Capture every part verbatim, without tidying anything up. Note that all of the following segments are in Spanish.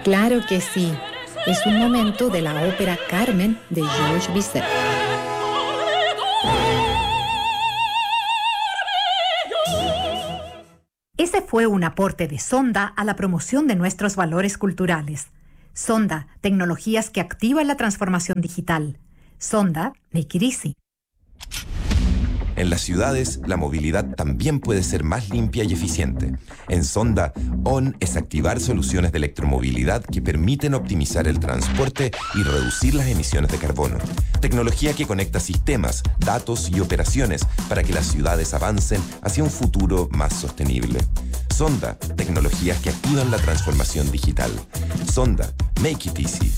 Claro que sí. Es un momento de la ópera Carmen de Georges Bizet. Ese fue un aporte de Sonda a la promoción de nuestros valores culturales. Sonda, tecnologías que activan la transformación digital. Sonda, make it easy. En las ciudades, la movilidad también puede ser más limpia y eficiente. En Sonda, ON es activar soluciones de electromovilidad que permiten optimizar el transporte y reducir las emisiones de carbono. Tecnología que conecta sistemas, datos y operaciones para que las ciudades avancen hacia un futuro más sostenible. Sonda, tecnologías que activan la transformación digital. Sonda, make it easy.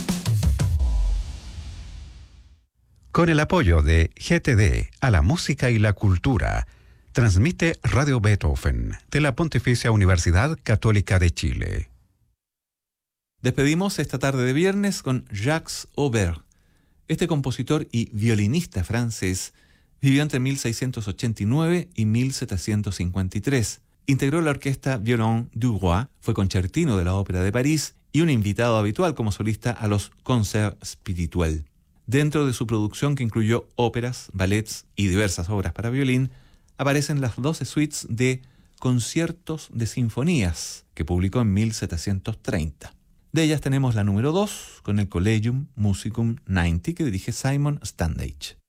Con el apoyo de G T D a la música y la cultura, transmite Radio Beethoven de la Pontificia Universidad Católica de Chile. Despedimos esta tarde de viernes con Jacques Aubert. Este compositor y violinista francés vivió entre mil seiscientos ochenta y nueve y mil setecientos cincuenta y tres. Integró la orquesta Violon du Roi, fue concertino de la Ópera de París y un invitado habitual como solista a los Concerts Spirituels. Dentro de su producción, que incluyó óperas, ballets y diversas obras para violín, aparecen las doce suites de Conciertos de Sinfonías, que publicó en mil setecientos treinta. De ellas tenemos la número dos, con el Collegium Musicum noventa, que dirige Simon Standage.